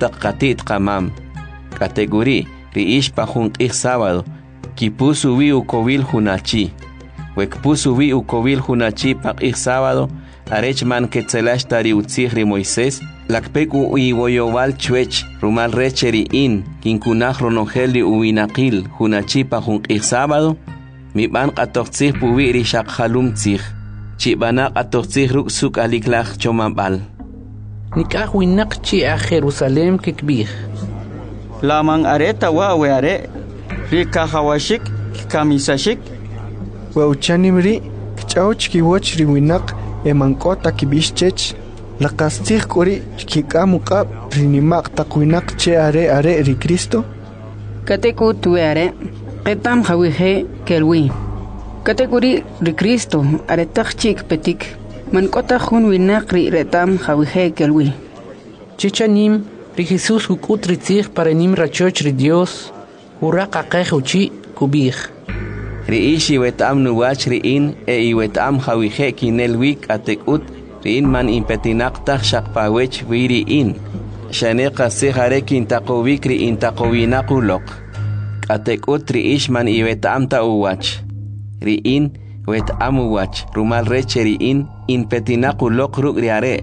taq qatit qamam. Categori riish pa junq'ij sábado. Kipusu wi ukowil hunachi. Wekpusu wi ukowil hunachi paq'ij sábado. Arech man ketzelash tari utzij ri Moisés. Lakpek uiwoyowal chwech rumal recheri in. Kinkunaj ronogel ri uwinaqil hunachi pa junq'ij sábado. Miban qatoqtzij puwi ri shaqjalum tzij. Chibana qatoqtzij ruk suk aliklaj chomambal. Nikaj winaq chi a Jerusalem kikbij. Laman areta wawe are. Rikajawashik kamisashik. Wauchanimri kchauch kiwoch riwinaq emankota kibishchech. Laqastij kuri kikamuqab rinimaq taqwinaq che are ri Cristo. Kateku tuare qetam khawije kelwi. Kategori ri Cristo aretaq chik petik. Mankota jun winaq ri retam khawije kelwi. Chichanim ri Jesús hukut ritzij para nim rachoch ri Dios. Uraq qejuchi kubij. Ri ishi wetam nuwach ri in e wetam khawije kinel wik atekut. Rin man impetinaqtaq shaqpawech wiri in. Shaneqa sejare intaqowikri intaqowinaquloq. Atekut ri ishman iwetamta uwach. Ri in wetam uwach. Rumal reche ri in impetinaquloq ruk riare.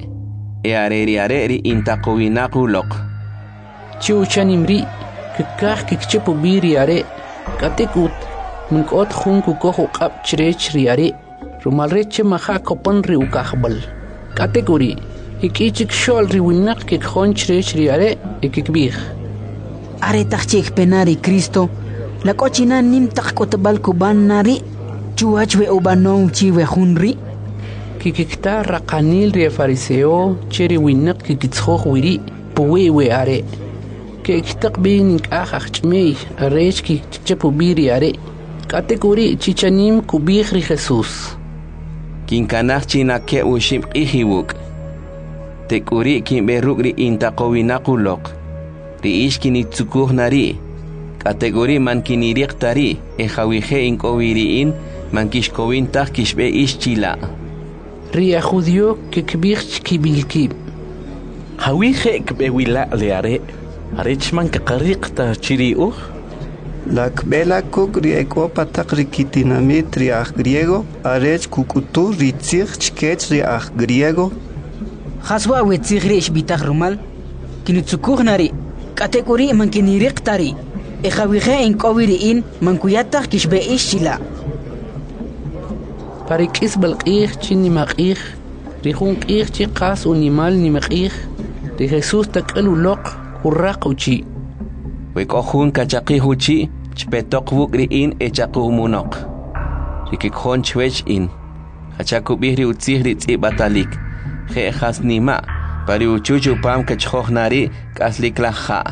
Riare ri intaqowinaquloq. Chiuchanimri kikaj kikchepu biriare. Katekut munkot jun kukoju qab chrech riare. Rumal reche maja kopan ri ukajbal. Category ikichik shol riwinaq kikjon chrech riare ikikbij. Are taqchik penari Cristo. La cochina nim taqkotbal kuban nari. Chuachwe ubanon chiwe junri. Kikikta raqanil ri fariseo cheri winaq kikitzjoj wiri puwewe are. Kikitaq bin ikajachmei arech kikchepu biri are. Category chichanim kubij ri Jesús. Kinkanaj china ke ushim ihiwuk. Tekuri kimberuk ri intaqowinaquloq. Ri ishkini tsukuj nari. Kategori man kiniriq tari. Ejawije inkowiriin man kishkowintaq kishbe ishchila. Ri a judio kikbij kibilkib. Hawije kbewila leare. Arechman kaqariqta chiriuj. La kbela kuk ri ekopa taq ri kitinamit ri aj griego. Arech kukutu ri tzij chkech ri aj griego. Khaswa wetzij ri ishbitaq rumal. Kinutsukuj nari. Kategori man kiniriq tari. Ejawije inkowiriin man kuyataq kishbe ishchila. Parikis balqij chini maqij. Ri jun qij chi qas unimal nimaqij. Ri Jesús taqaluloq urraq uchi. Wekojun kachaqihuchi chpetoq wukri in echaquumunoq. Rikikjon chwech in. Hachakubih ri utzij ri tz'ibatalik. Jejas nima. Pari uchuchu pam kachjoj nari k'asliklaja.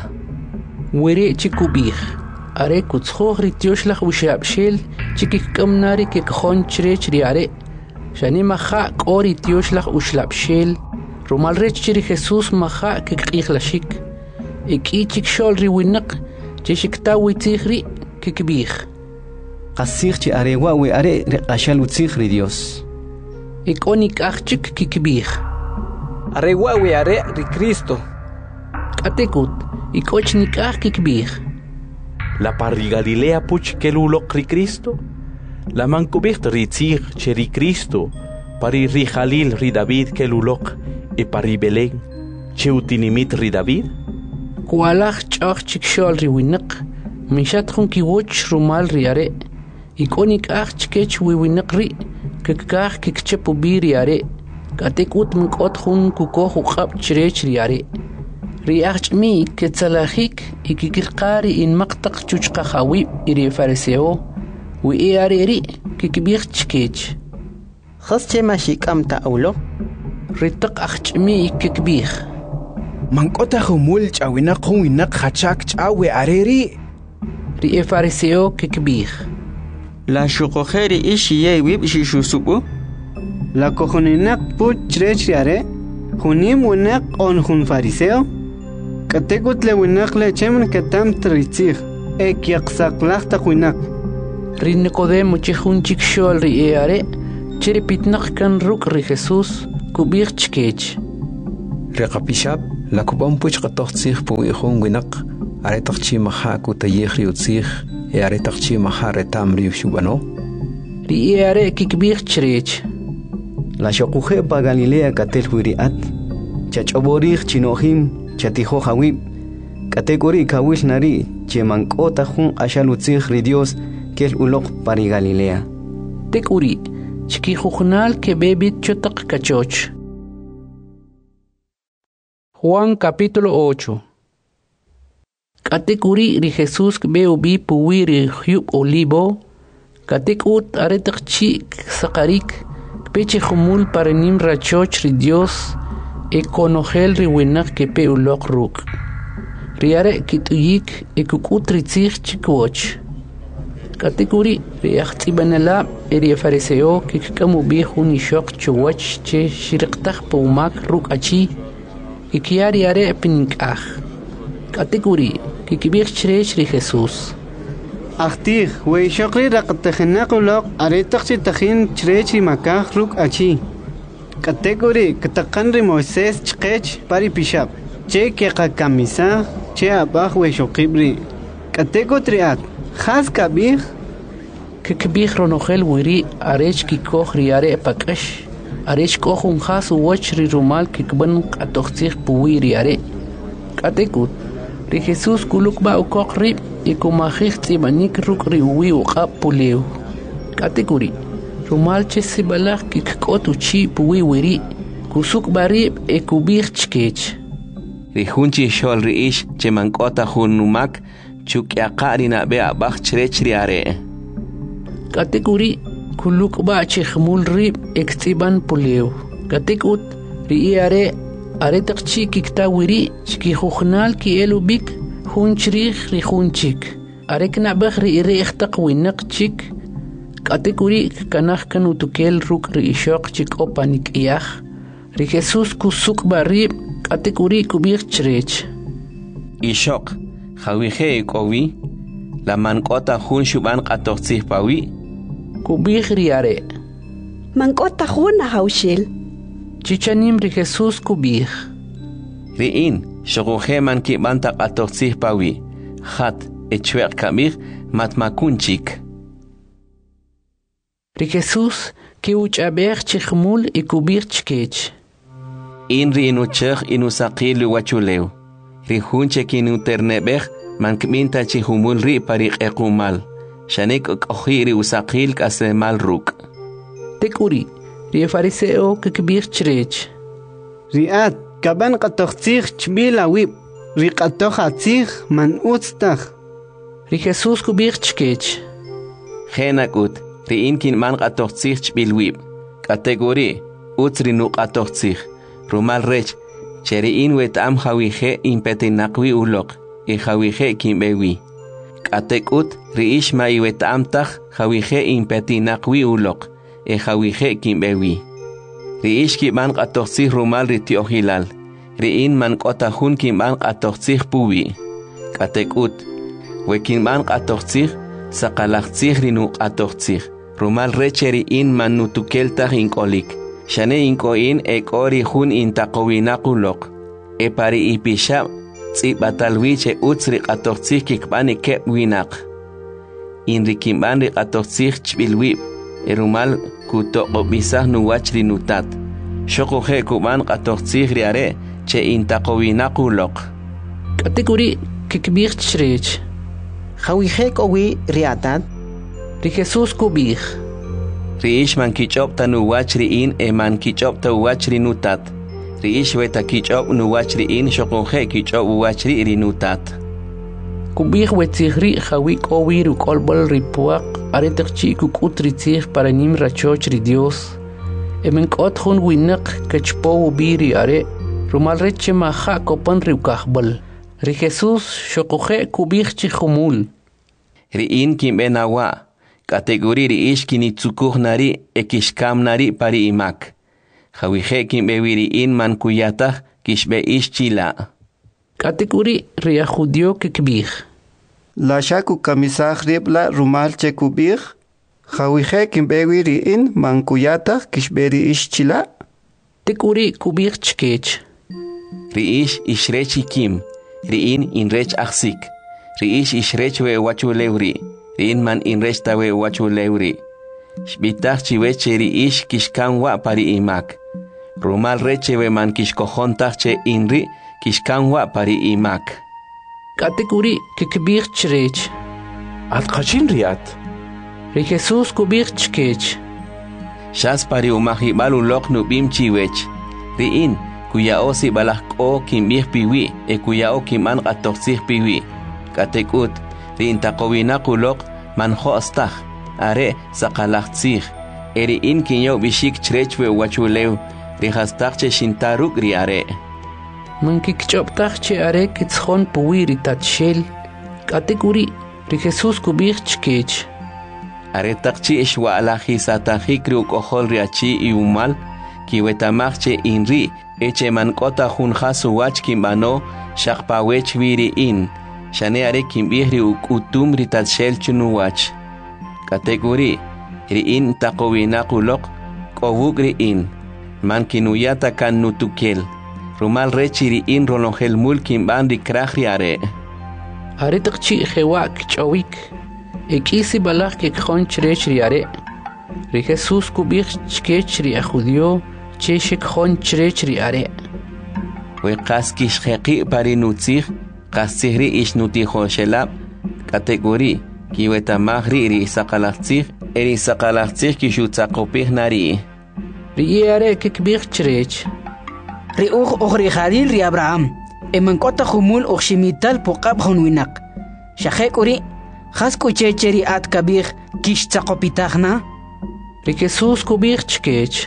Were chikubij. Are kutzjoj ri tioxlaj uxabxel chikikam nari kikjon chrech ri are. Shani maja k'ori tioxlaj uxlabxel. Rumal rech chiri Jesús maja kikqijlashik. Ikichik shol ri winaq chishikta witzij ri kikbij. Qasij chi arewa we are riqashal utzij ri Dios. Ikonik achik kikbij. Arewa we are ri Cristo. Katekut ikochnik kikbij. La parri Galilea puch keluloq ri Cristo. La mankubicht ri tzij cheri Cristo. Pari ri Jalil ri David keluloq e pari Belén. Cheutinimit ri David. Kualaj ch'aj chikshol ri winaq mishat jun kiwoch rumal ri are. Ikonik chkech wi winaq ri kikaj kikchepu biri are. Katekut mkot jun kukoj uqab chrech ri are. Ri achmi ketsalajik ikikirqari in maqtaq chuchqajawi iri fariseo wi are ri kikbij chkech. Khasche mashikam ta'awlo. Ritaq achmi ikikbij. Mankota humul chawinaq winaq hachak chawe areri. Ri fariseo kikbij. La shuqojeri ishiye wib shishusubu. La cojoninaq puch chrech ri are. Junim winaq on jun fariseo. Katekut le winaq le chemen katam tritzij. Ekyaqsaqlaj taq winaq. Ri Nicodemo chijun chikshol ri are. Chiri pitnaq kan ruk ri Jesús kubij chkech. Reqapishab La kupon puch qatoqtsih pu ihun winaq aretaqchi maha ku tayikh riutsih e aretaqchi maha retam riushubano ri are kikbih chrech La shokuje pa Galilea katel huiriat chachoborih chinohim chatijo hawib kategori kawil nari chemankota jun ashalutzih ri Dios kel uloq pari Galilea tekuri chikijujnal ke bebit chotaq kachoch. Juan capítulo 8. Katekuri ri Jesús veo bi puwiri hyub olivo. Katekut aretak chik sakarik. Peche humul parenim rachoch ri Dios. E konogel ri winak ke pe ulok ruk. Riare kituyik e kukut ritzich chikwoch. Katekuri ri achtibanala eri fariseo ke kamu bi hunishok chwach che shirqtaq pumak ruk achi. Ikiari are pinkaj. Kategori kikibir chrech ri Jesús. Achtih, wey shokri raqtejenakulok aretaqchi tajin chrech ri makaj ruk achi. Kategori katakan ri Moisés chqech pari pishab. Che keqa kamisa che abaj wey shokibri. Kategot riat. Khas kabih Kikibir ronogel wiri arech kikoh ri are pakash. Arech kohun khas wach ri rumal kikban qatoqtsih puwiri are. Katekut ri Jesús kuluk ba ukok ri ikumajih tsibanik ruk ri uwi uqab pulew. Katekuri rumal che sibalaj kikkot uchi puwi wiri kusuk bari ekubih chkech. Ri hunchi shol ri ish che mankota hun numak chuk yaqari na be abach chrech ri are. Katekuri kuluk ba chihmul rib ektiban pulew. Katekut ri are aretaqchi kikta wiri chkijujnal ki elubik hunchrih ri hunchik. Arekna baj ri ire ihtaq winaq chik. Katekuri kanaj kanutukel ruk ri ishok chik opanik iyaj. Ri Jesús kusuk ba rib katekuri kubir chrech. Ishok khawije ekowi la mankota hun shuban qatoqtsih pawi. Kubir ri are. Mankota juna haushil. Chichanim ri Jesús kubir. Riin shoguje man ki banta qatoqtsih pawi. Khat echweq kamir matmakunchik. Ri Jesús ki uchaber chikhmul ikubir chkech. In ri inuchech inusaqil wachulew. Ri hunche kinu ternebeh man kminta chihumul ri pariq equmal. Shanek okhiri usaqil kasemal ruk. Tekuri ri fariseo kikbir chrech. Riat kaban qatoqtsih chbil awib. Ri qatoqatsih man utstaj. Ri Jesús kubir chkech. Khenakut ri inkin man qatoqtsih chbil wib. Kategori utri nu qatoqtsih. Rumal rech cheri in wetam hawije impetinaqwi ulok. I hawije kimbewi. Katekut riish ma iwetam taj hawije impetinaqwi ulok. E hawije kimbewi. Riish kiman qatoqtsih rumal ritiohilal. Riin man qotajun kiman qatoqtsih puwi. Katekut wekinman qatoqtsih saqalaqtsih rinu qatoqtsih. Rumal recheri in man nutukeltaj inkolik. Shane inkoin ekori jun intaqowinaqulok. E pari ipishab tsibatalwiche utsri qatoqtsih kikbani keb winaq. Inri kimbani qatoqtsih chbilwib. Erumal kutoqobisah nuwach rinutat. Shokoje kuban qatoqtsih riare che intaqowinaqulok. Kategori kikbir chrech. Hawije kowi riatat. Ri Jesús kubir. Riish man kichop tanuwach riin e man kichop tawach rinutat. Riish weta kichop nuwach riin shokoje kichop wach rinutat. Kubir wetzihri hawik owir ukolbol ripuaq aretaqchi kukut ritzih paranim rachoch ri Dios. Emenkot hun winak kachpo ubiri are rumal reche maha kopan riukahbol. Ri Jesús shokoje kubir chihumul. Riin kimbenawa. Kategori riish kinitsukuh nari ekishkam nari pari imak. Hawije kimbewiri in man kuyatah kishbe ish chila. Kategori ria judio kikbir. La shaku kamisaj ribla rumal chekubir. Hawije kimbewiri in man kuyatah kishberi ish chila. Tekuri kubir chkech. riish ishrechi kim, riin inrech aksik, riish ishrech we wachulewri, riin man inrech tawe wachulewri. Shbitach chiweche riish kishkan wa pari imak. Rumal reche we man kishkojon tache inri kishkan wa pari imak. Kategori kikbir chrech. Alqachin riat. Ri Jesús kubir chkech. Shas pari umahi balu lok nubim chiwech. Riin kuya osi balak o kimbih piwi e kuya o kiman atoksih piwi. Katekut riin takowina kulok man hostach are sakalaktsih. Riin kinyo bishik chrech we wachulew rihastach shintaruk ri are. Man kikchoptach che are kitshon puwi ritatshel. Kategori Ri Jesús kubir chkech. Aretakchi ishwa alahi satajik riuk ohol riachi y umal, kiwetamachche inri, eche mankota junjasu wach kimbano, shakpawech viri in, shane are kimbihri utum ritatshel chunuwach. Kategori, ri in takowinakulok, kowuk ri in, man kinuyata kan nutukel, rumal rechi ri in rolongel mul kimban ri krahri are. Aretakchi jewak chawik. Ekisi balach kekjon chrech riare. Ri Jesús kubir chkech ri ajudio cheshek jon chrech riare. We kaskish heki pari nutzih, kasihri ish nutijon shelab. Kategori, kiwetamahri ri sakalachtzih, eri sakalachtzih kishutzakopih nari. Ri are kekbir chrech. Ri ri Jalil ri Abraham. Emankota humul shimital pokab honwinak. Shahek uri. Hasko checheri at kabir kish tsakopitachna. Ri Jesús kubir chkech.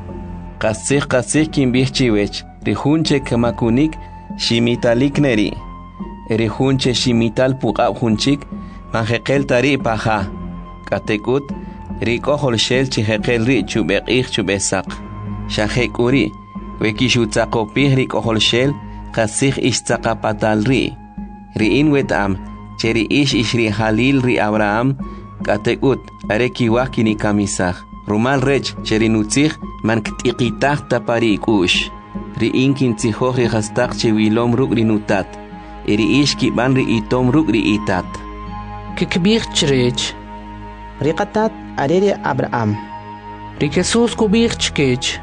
Kasih kimbih chiwech. Rihunche kamakunik shimitalik neri. Rihunche shimital pukab hunchik. Manjekel tari paha. Katekut. Rikohol shel chihekel ri chubek chubesak. Shahek uri. Wekishu tsakopih rikohol shel. Kasih ish tsakapatal ri. Riin wetam. Cheri ish ri Jalil ri Abraham, katekut, are kiwah kini kamisah. Rumal rech, cheri nutzih, man ktikitah tapari ikush. Ri inkin tzihoh ri hastak che wilom ruk ri nutat. Eri ish kiban ri itom ruk ri itat. Kikbir chrech. Ri qatat are ri Abraham. Ri Jesús kubir chkech.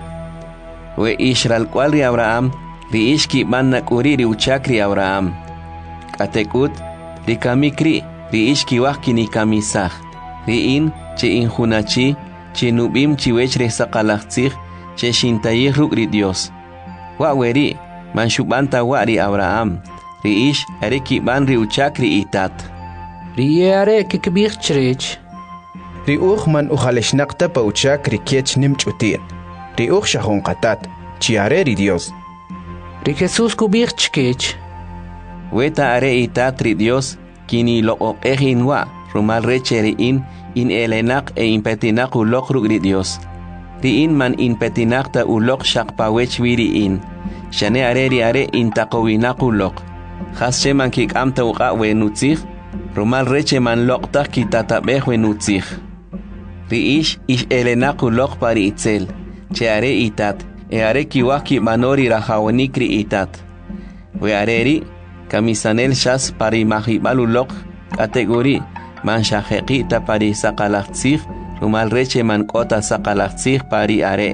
We ish ral kwal ri Abraham, ri ish kiban nakuri ri uchak ri Abraham. Katekut, ri kamikri, ri ish kiwah kini kamisah. Ri in, che injunachi, che nubim chiwech re sakalachtzih, che shintayih ruk ri Dios. Wa weri, man shubanta wa ri Abraham. Ri ish, are kiban ri uchak ri itat. Ri are kikbir chrech. Ri man ujaleshnakta pa uchak ri kiech nimchutir. Ri shahon qatat, chi are ri Dios. Ri Jesús kubir chkech. Weta are itat ri Dios, kini lo'ok wa, rumal reche ri in elenak e impetinak ulok ruk ri Dios. Ri in man impetinak ta ulok shakpawech wiri in. Shane are ri are intakowinak ulok. Hasche man kik amta uqa we nutzih, rumal reche man lokta kitatabeh we nutzih. Ri ish elenak ulok pari itzel, che are itat, e are kiwaki manori rahawanik ri itat. We are ri, kamisanel shas pari mahibalulok kategori man shaheki ta pari sakalachtzih rumal reche man kota sakalachtzih pari are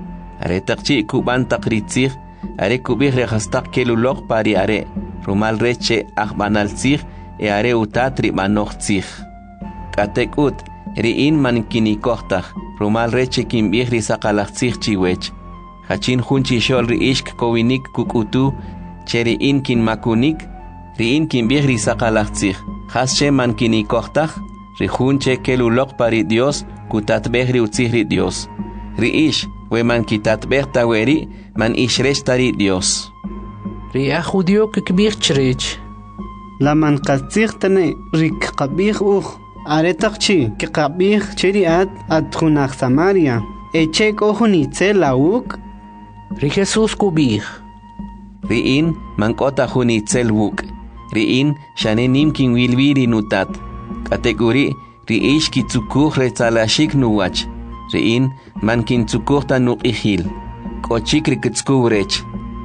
takchi kuban takritzih are kubih rehastak kelulok pari are rumal reche ahbanaltzih e are utatri manochtzih katekut riin man kinikohtah rumal reche kimbih ri sakalachtzih chiwech hachin hunchi shol ri ishk kowinik kukutu cheri inkin makunik, ri inkin bihri sakalachtzih. Hasche man kini kohtach, ri hunche kelulok pari Dios, kutat behri utzihri Dios. Ri ish, we man kitat behta weri, man ishresh tari Dios. Ri ajudio kikbir chrech. La man qatzih tane, ri kabih aretakchi, kabih cheri at hunach Samaria. Eche kohunitze lauk. Ri Jesús kubir. Riin mankota hunitzel wuk. Riin shane nimkin wilwiri nutat. Kategori riish kitzukuh retzalashik nuwach. Riin man kintzukuh ta nuqihil. Kochik rikitskubrech.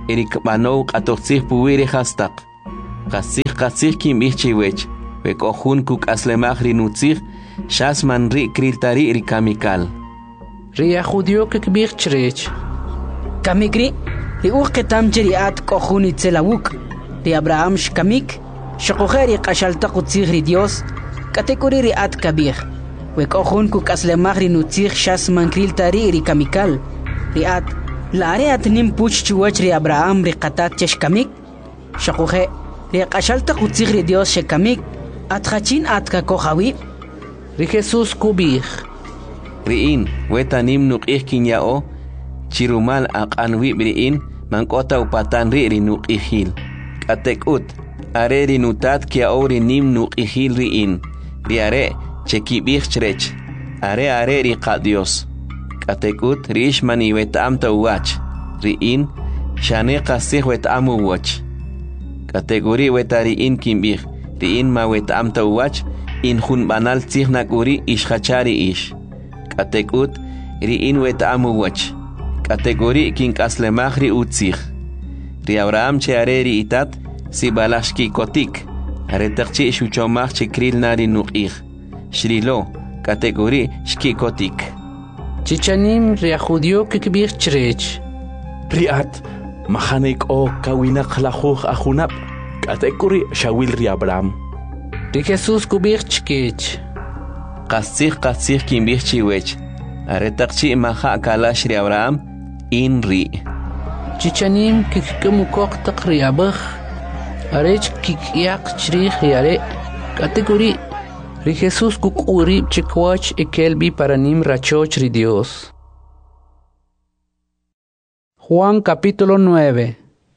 erik bano qatoqsih puwiri hastaq qasih kim bichwech bekohun kuk aslemah rinutzih shasman ri kriltari rikamikal ria judio kikbih chrech kamikri ri uqetam jeriat kohuni tselawuk ri Abraham shkamik shaqokhari qashalta qutzih ri Dios kategori ri at kabir bekohun kuk aslemah rinutzih shasman kriltari rikamikal ri at Lareat nim puch chuach ri Abraham ri qatat cheshkamik shaqohe ri qashalta qutzih ri Dios shekamik atkhachin atka kohawi ri Jesus kubih riin wetanim nuqih kinyao chirumal aqanwi briin mankota upatan ri nuqihil qatekut are ri nutat kiao ri nim nuqihil riin ri are chekibih chrech are ri qadios Katekut rish mani wetam tawach riin shane qasih wetam wach kategori wetariin kimbih riin ma wetam tawach in khun banal tsihna guri ishkhachari ish katekut riin wetam wach kategori kin kaslemahri utzih ri Abraham cheareri itat si balashki kotik are taqchi shuchomach chikril nari nuqih shrilo kategori shki kotik Chichanim ria judio kikbih chrech Riat mahanek o kawinak lahuh ahunap katekuri shawil ri Abraham ri Jesus kubih chkech qasih kimbih chiwech are taqchi maha kalash ri Abraham in ri Chichanim kikkamukok taqriabah arech kikyaq chrih yare kategori ri Jesus kukuri chikwach ekelbi paranim rachoch ri Dios. Juan capítulo 9.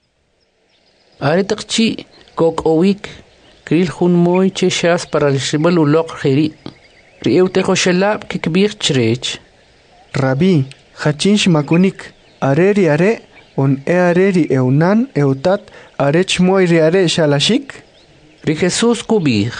Aretaqchi kok owik kril hun moy cheshas para el shibal ulok khiri. Ri eutejo shelab kikbih chrech. Rabbi, hachinsh makunik, areri are, on areri eunan eutat, arech moy ri are shalashik? Ri Jesus kubih.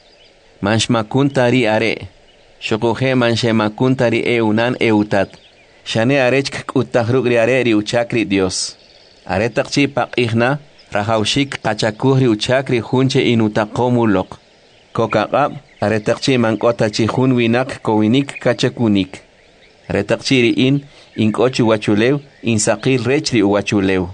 Manshmakuntari are shokohe manshemakuntari eunan eutat shane arech kutahrugri are ri uchakri Dios are taqchi paqihna rahaushik qachakuhri uchakri hunche inutaqomulok kokaqab are taqchi mankota chi hun winak kowinik kachakunik are taqchi ri in kochu wachulew in saqil rechri wachulew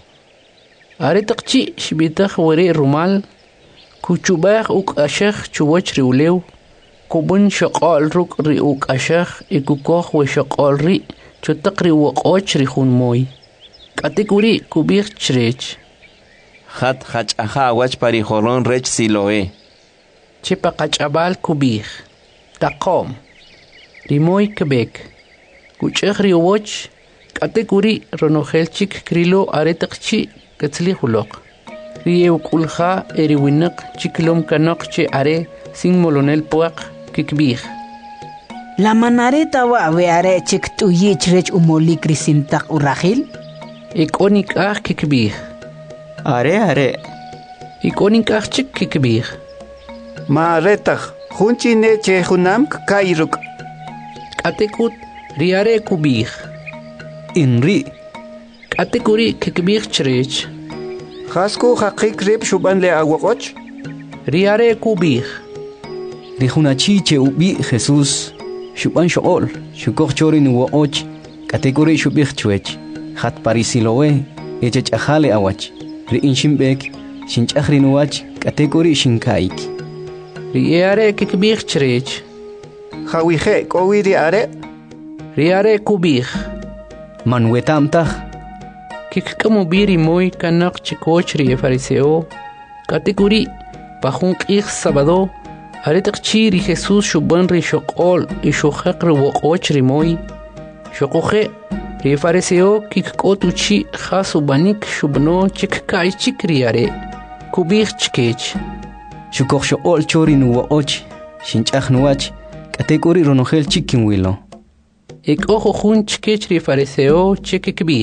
are taqchi shibitah wari rumal Kuchubah uk ashakh chuwach riulew kubun shaqal ruk ri uk ashakh ikukoh we shaqal ri chutaqri waqoch ri khun moy kategori kubih chrech khat aha wach pari horon rech siloe chepa qachabal kubih taqom rimoy kebek kuchakh ri woch kategori ronohelchik krilo aretaqchi katzli hulok Rieu kulha eriwinak chiklom kanok che are sin molonel puak kikbih. La manareta wa weare chik tu yichrech umoli krisintak urahil? Ikonik kikbih. Are. Ikonik chik kikbih. Ma retach, hunchi ne che hunam kairuk. Katekut riare kubih. Inri. Katekuri kikbih chrech. Hasku haqik rib shuban le aguakoch? Riare kubih. Rihunachi che ubi Jesus. Shuban shool. Shukok chorin uoch. Kategori shubich chwech. Hat parisilowe. Echech ahale awach. Ri inshimbek. Shinchahrin wach. Kategori shinkaik. Riare kikbih chrech. Hawihe kowi riare? Riare kubih. Manwetamtah. Kikkamu biri moy kanak chikochri fariseo kategori pahun qih sabado aretaqchi ri Jesus shuban ri shoqol i shokhaq ri woqochri moy shoqohe ri fariseo kikkotuchi khasu banik shubno chikkai chikriare kubih chkech shukok shoqol chorin woqoch shinchah nuwach kategori ronohel chikin wilo ojo hun chkech ri fariseo chikikbih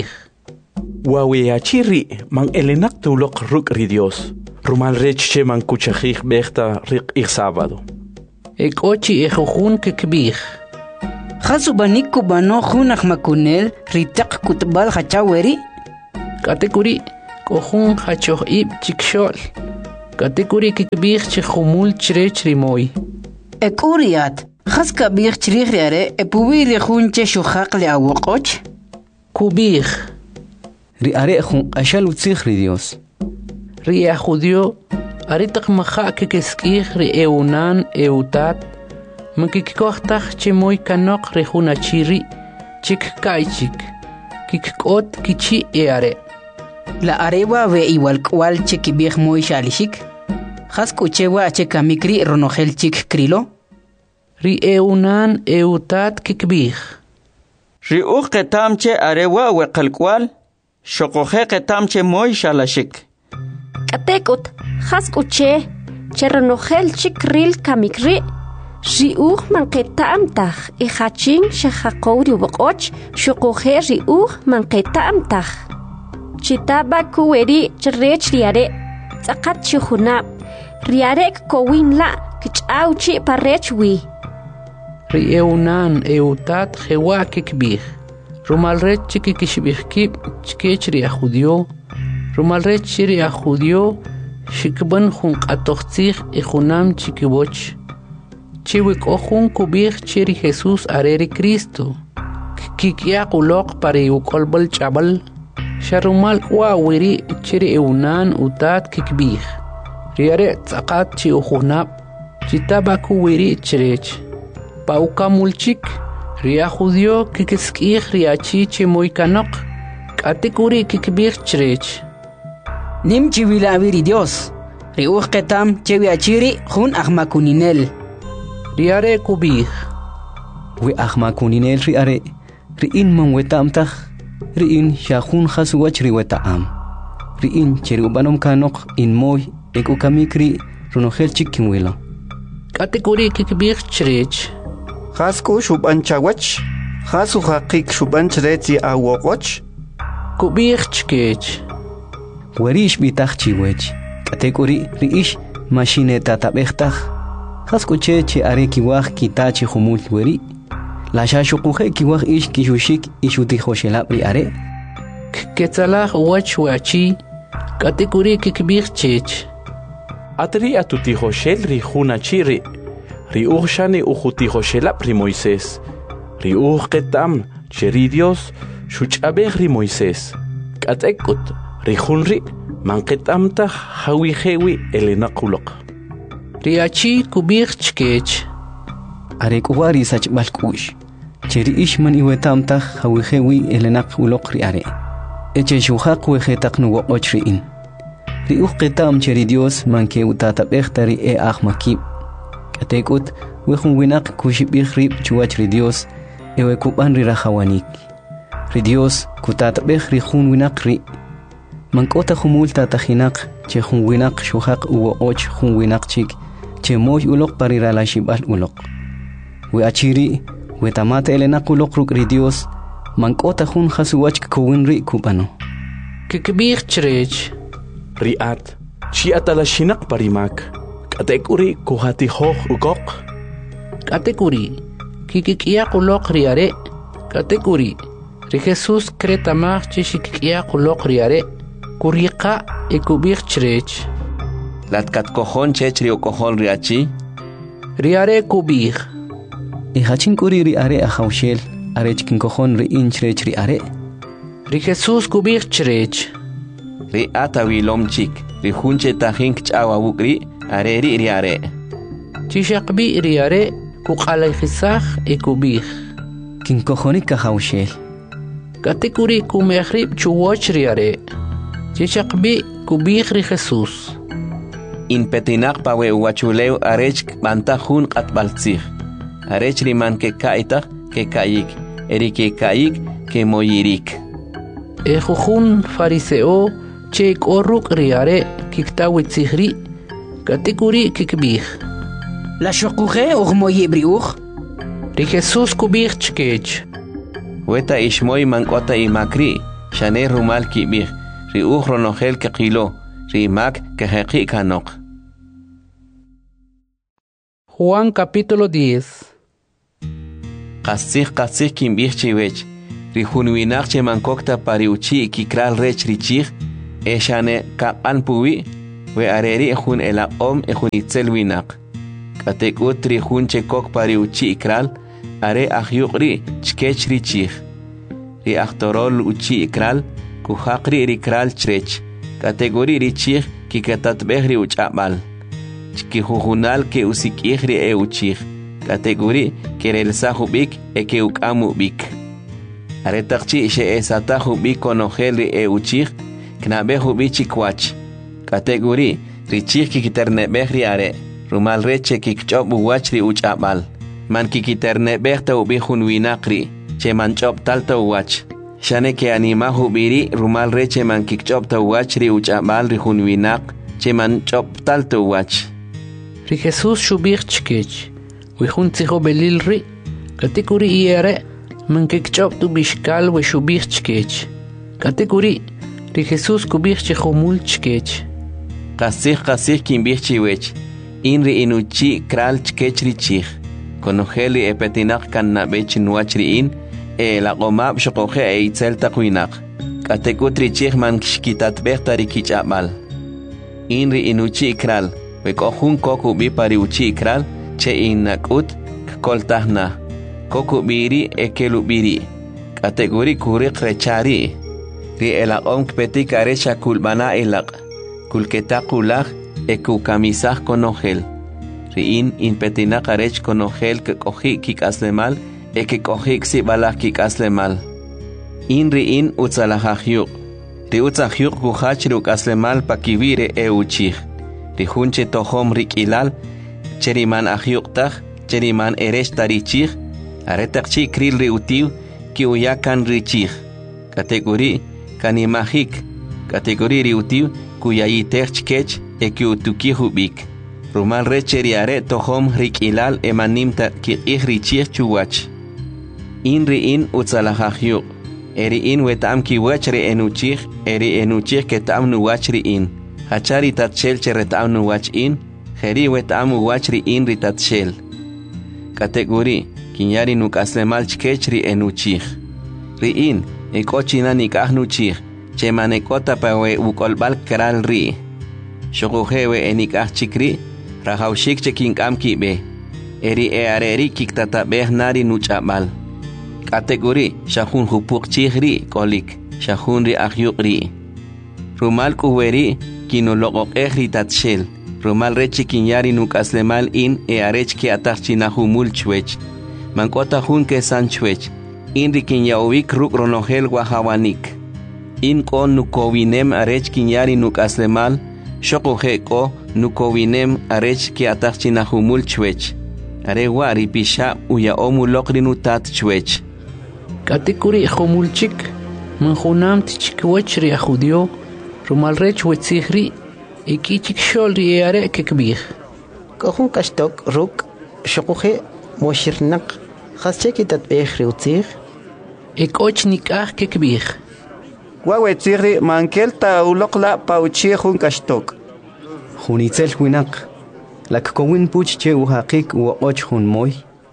Waweachiri man elenak tulok ruk ri Dios. Rumal reche man kuchajih bechta rik ik sábado. Ochi ejojun kekbih. Khasu banik kubano hunach makunel ritak kutbal hachaweri? Kategori Kohun hachoh ib chikshol. Katekuri kikbih chihumul chrech rimoy. Ekuriat. Khaska bih chrich riare. Epubi rihun cheshukak le awokoch. Kubih. Riare jun ashal utzich ri Dios. Ri judio. Aritak maha kikeskih ri eunan eutat. Makikikohtach chimoy kanok rihun achiri. Chik kaichik. Kikot kichi eare. La arewa ve igual cual chekibih muy shalishik. Hasku chewa chekamikri ronogel chik krilo. Ri eunan eutat kikbih. Ri uqetamche arewa we qalkwal. Shokoje ketamche muy shalashik. Katekut haskuche cheronogel chikril kamikri. Riuh manqetamtah ihachin shahaqowri waqoch shokoje riuh manqetamtah. Chitaba kuweri chrech riare tsakat chuhuna riarek kowin la kichauchi parechwi. Rieunan eutat jewa kikbih. Rumalrech chikikishbihkib chkech riajudio. Rumalrech riajudio shikban junqatochtich ihunam chikiboch. Chiwik ojun kubih chiri Jesús areri Cristo. Kikia kulok pari ukolbal chabal. Sharumal wawiri chiri eunan utat kikbih. Riare tsakat chi ujunab. Chitabaku wiri chirech. Pauka mulchik. Ria judio kikeskih riachi chimoy kanok. Katikuri kikbih chirech. Nim chiwila viri Dios. Riuh ketam chewiachiri jun ahmakuninel. Riare kubih. We ahmakuninel riare. Riin man wetamtah. Riin shahun khasuwach riwetaam. Riin cherubanom kanok in moy ekukamikri runogel chikinwilo. Katikuri kikbih chirech. Khasku shuban chawach. Khasu haqik shuban chreti awokoch. Kubih chkech. Werish bitach chiwech. Katekuri riish machine tatabechtach. Khasku che are kiwah kitachi humul weri. La shashukuje kiwah ish kishushik ishuti hoshelab riare. Ketzalah wach wachi. Katekuri kikbih chech. Atri atuti hoshel ri hunachiri. Ri urshani uhuti hoshelab ri Moisés. Ri ketam cheri Dios shuchabeh ri Moisés. Katekut ri hunri manketamta hawihewi elenakulok. Riachi kubih chkech. Are kuwari sach balkush. Cheri ishman iwetamtah hawihewi elenak ulok riare. Eche shuhaq wehetak nuwoch riin. Riuh ketam cheri Dios manke utatabechtari ahmakib. Katekut wehun winak kushibih rib chuach ri Dios ewe kuban ri rahawanik. Ri Dios kutatabeh ri hun winak ri. Mankota humul tatahinak che hun winak shuhaq uwoch hun winak chik che moy ulok parira la shibal ulok. We achiri we tamate elenak ulok ruk ri Dios mankota hun khasuwach kuwin ri kubano. Kikbih chirech. Riat chi atalashinak parimak. Katekuri kuhati hoh ugok. Katekuri kikikia kulok riare. Katekuri ri Jesús kretamach chikikia kulok riare. Kurika ekubih chirech. Latkat kojon chechri o kojon riachi. Riare kubih. Ihachin kuri riare ahaushel. Arechkin kojon ri inchrech riare. Ri Jesús kubih chirech. Ri atawilom chik. Ri hunche tahink chawa wukri. Areri riare. Chishakbi riare kukalay khisach ekubih. Kin kojonik ahaushel. Katekuri kumehrib chuwoch riare. Chishakbi kubih ri Jesús. In petinak pawe uachuleu arech bantahun katbaltzich. Arech riman ke kaitach ke kayik. Eri ke kayik ke moyirik. Ejujun fariseo chek oruk riare kiktawitzihri. Katekuri kikbih. La shokuje moyibriuch. Ri Jesús kubih chkech. Weta ishmoy mankota imakri. Shane rumal kibih. Ri ronogel ke qilo. Ri mak ke heqi kanok. Juan capítulo 10. Qasih kimbih chiwech. Ri hunwinak che mankokta pariuchi kikral rech richich. eshane kapan puwi we areri hun elaqom hun itzel winak katekutri hun chekok pari uchi ikral are ahyuqri chkechri chih ri aktorol uchi ikral kuhaqri rikral chrech kategori ri chih ki katatbehri uchabal chki hujunal ke usikihri e uchih kategori kerel sahubik e ke ukamu bik are takchi she esata hubik konogel e uchih knabe hubichi kwach kategori ri chih ki kiterne behri are rumal reche ki kchobu wachri uchabal man ki kiterne behta ubihun winaqri che man chop talta wach shane ke anima hubiri rumal reche man ki kchop ta wachri uchabal ri hun winaq che man chop talta wach ri Jesus shubich chkech we hun tziho belil ri kategori iere man ki kchop tu bishkal we shubich chkech kategori ri Jesus kubich chkhomul chkech qasih kin bich chiwech inri inuchi kral chkech ri chih konogeli epetinak kan nabech nuachri in la qomab shoqoxe eitzel taqwinak katekutri chih man kitat behtari kichabal inri inuchi kral we kohun koku bi pari uchi kral che inakut koltahna koku biri ekelu biri kategori kuriq rechari ri elaqom kpetik arecha kulbana elaq kulketaqulaq eku kamisah konogel riin inpetina qarech konogel ke kohi kikaslemal eke kohi ksi balak kikaslemal in riin utzalahahyuq ri utzahyuq kuhach ru kaslemal pakivire e uchih ri hunche tohom rikilal cheriman ahyuqtaj cheriman erech tarichih aretaqchi kril ri utiu ki uyakan richih kategori kanimahik kategori ri utiu kuyayitech chkech eki utukihubik rumal recheriare tohom rikilal emanimta ki ihrichih chuwach inri in utzalahahyuq eri in wetam ki wachri enuchih eri enuchih ketam nuwachri in hachari tatshel cheretam nuwach in heri wetam wachri in ritatshel kategori kinyari nukaslemal chkechri enuchih ri in ekochina nikahnuchih chemanekota pawe ukolbal kral ri shoguhewe enikah chikri rahaushik chekinkam kibe eri eareri kiktatabe nari nuchabal kategori shahun hupuk chihri kolik shahun ri ahyuqri rumal kuweri kinoloqoq ehri tatshel rumal rechi kinyari nukaslemal in earech ki atachina humul chwech mankota hun ke san chwech in ri kinyawik ruk ronogel wahawanik in kon nukowinem arech kinyari nukaslemal shoqoje ko nukowinem arech ki atachina humul chwech are wari pisha uya omuloqri nutat chwech kategori khomulchik man khunam tchkwech ri khudio rumal rech wetzihri ikichik shol ri are kekbih kohun kashtok ruk shoqoje moshirnaq khasche tatbeh ri utzih ekoch nikah kekbih wawetzihri mankelta uloqla pauchi hun kashtok hunitzel winaq lakkowin puch che uhaqik uoch hun moy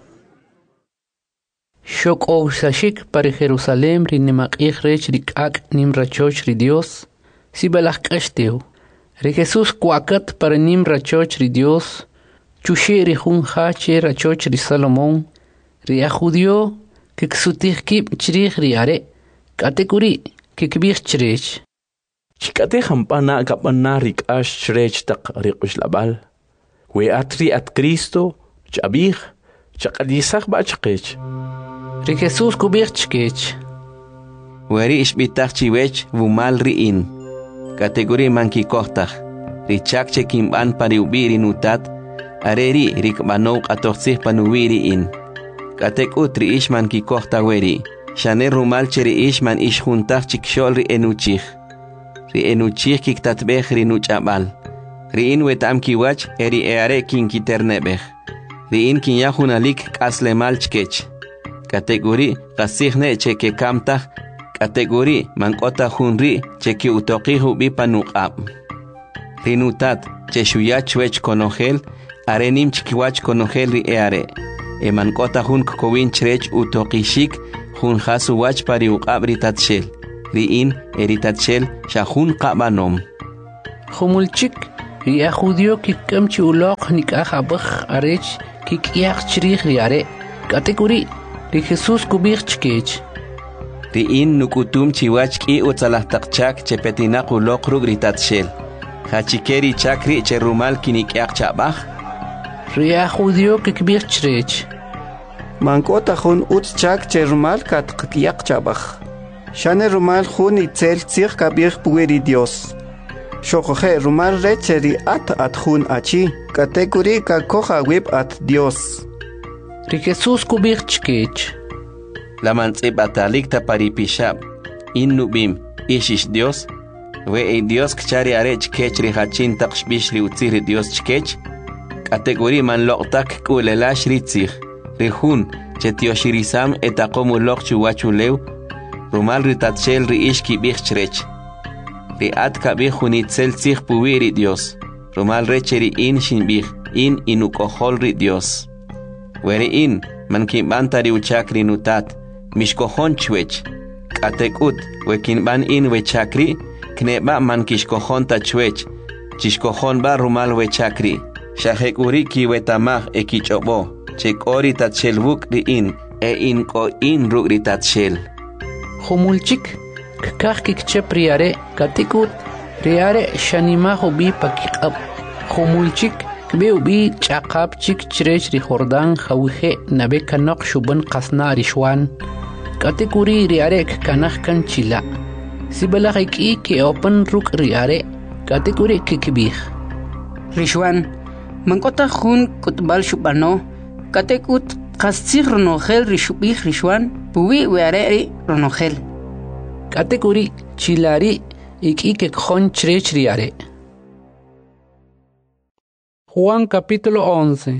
shok sashik par Jerusalem ri nemaqih rech rikak nim rachoch ri Dios si balach kashteu ri Jesus kwakat par nim rachoch ri Dios chushi ri hun hache rachoch ri Salomon ri ajudio ke ksutih kip chrih ri are kategori ke kbih chrech chikate hampana kapana rikash chrech taq riqush labal we atri at Cristo chabih chaqadisaq bachqech ri Jesus kubich chkech weri ishbitach chiwech vumal riin kategori manki kohtaj richak chekimban pariubiri nutat areri rikbano atoxih panuwiri in katekutri ishman ki kohta weri shane rumal cheri ishman ishjuntaj chikshol ri enuchih kiktatbeh ri nuchabal riin wetam kiwach eri eare kinkiternebeh riin kinyahunalik kaslemal chkech kategori qasihne cheke kamtaj kategori mankota hunri cheke utoqihu bipanuqab rinutat cheshuyach wech konogel arenim chkiwach konogel ri eare mankota hun kokowin chrech utoqishik hun hasu wach pari uqab ritatshel riin eritatshel shahun qabanom. Humulchik ria judío kikamchi uloq nikajabaj arech kikiach chrij riare. Kategori ri Jesús kubich chkech. Riin nukutum chiwach ki utsalahtakchak chepetinaq uloq ruk ritatshel. Hachikeri chakri cherumal kinikiaq chabaj. Ria judío kikbich chrech. Mankota jun utchak cherumal katqiyak chabaj. Shane rumal jun itzel tzig kabir pueri Dios. Shokoje rumal recheri at jun achi. Kategori kakoja wib at Dios. Ri Jesús kubich chkech. La mantzib atalikta paripishab. Innubim ishish Dios. We Dios kchari arech kech ri hachin taqshbish ri utzir Dios chkech. Kategori man loqtak kulelash ritzig. Rihun chetioshirisam etakomu loq chuwachulew. Rumal ritatshel ri ishki bichrech. Ri atka bijunitzel tzig puwiri Dios. Rumal recheri in shinbij. In inukohol ri Dios. Weri in man kimbantari uchakri nutat. Mishkohon chwech. Katekut wekinban in wechakri. Kneba man kishkohon ta chwech. Chishkohon ba rumal wechakri. Shahekuri ki wetamah ekichobo. Chekori tatchelbuk ri in. In ko in ruk ri tatshel. Humulchik kakah kikchep riare. Katikut riare shanima hobi pakikab. Humulchik kbe ubi chakab chik chrech ri Jordan hawije nabe kanok shuban qasna rishwan. Katikuri riare kanah kan chila. Sibalak ki open ruk riare. Katikuri kikbih. Rishwan mankota jun kutbal shubano. Katekut qastzig ronogel rishubih rishwan. Puwi weare ronogel. Kategori chilari ikike khon chrech riare. Juan capítulo 11.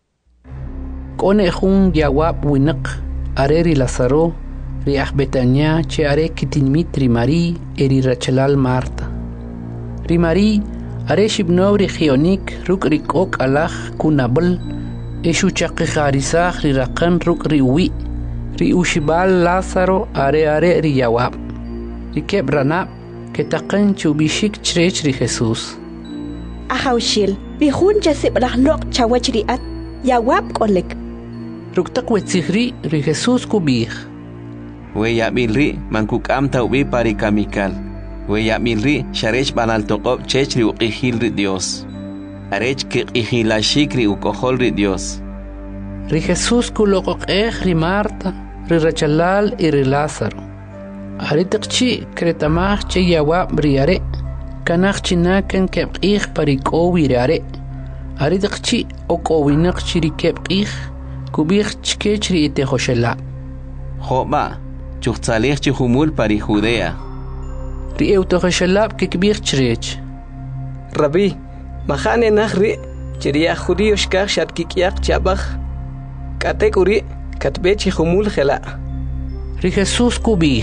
Kone jun yawab winak areri Lazaro riach Betania che are kitinmit rimari eri Rachelal Marta. Rimari are shibnov regionik ruk rikok alach kunabel eshu chaqikharisach rirakan ruk riwi ri ushibal Lazaro are ri yawab. Rikeb ranab ketaqan chubishik chrech ri Jesús. Ahawshil bihun jasib rahlok chawachriat yawab kolek. Ruktak wetzigri ri Jesús kubih. We yabilri mankukam taubi parikamikal. We yabilri sharech banaltoqob chech ri uqihil ri Dios. Arech kiqihilashik ri ukohol ri Dios. Ri Jesús kuloqoq ri Marta, ri Rachelal y ri Lázaro. Aritakchi kretamach che yawab riare. Kanach chinakan kebqih parikowi riare. Aritakchi okowinak chiri kebqih. Kubih chkech ri ite hoshela. Joba, chuchtzalih chihumul pari Judea. Ri eutohoshelab kikbih chrech. Rabbi, mahane nahri chiriya judío shkach shatkikiak chabach. Kategori katbechi humul khela. Ri Jesús kubih.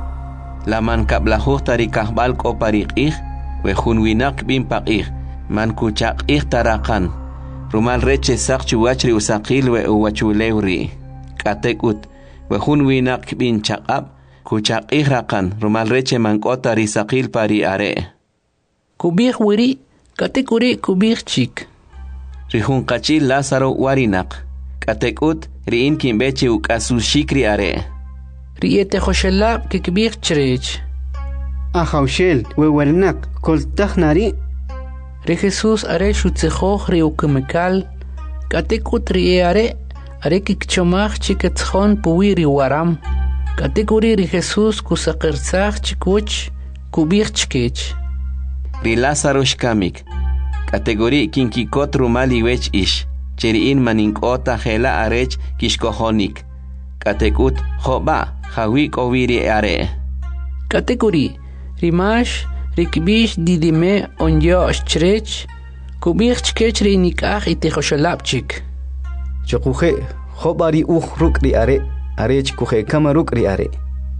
La man kablajuh tari kahbal ko pariqih. We hunwinak bin paqih. Man kuchaqih tarakan. Rumal reche sak chuwachri usaqil we uwachulewri. Katekut. We hunwinak bin chaqab. Kuchaqih rakan. Rumal reche mankota risaqil pari are. Kubih wiri. Katekuri kubih chik. Rihun kachil Lázaro warinak. Katekut riin kimbechi ukasushikri are. Riete Joshelab kikbih chrech. Ahawshel wewernak koltach nari. Ri Jesús are shutzejoch ri ukemekal. Katekut ri are kikchomach chiketchon puwi ri waram. Katekuri ri Jesús kusaqerzach chikuch kubih chkech. Ri Lázaro shkamik. Kategori kinkikot rumali wech ish. Cheriin maninkota hela arech kishkohonik. Katekut joba hawik oviri are. Kategori rimash rikbish didime onyo chrech kubih chkech ri nikach ite hoshalapchik. Chokuje jobari ruk ri are. Arech kuje kamaruk ri are.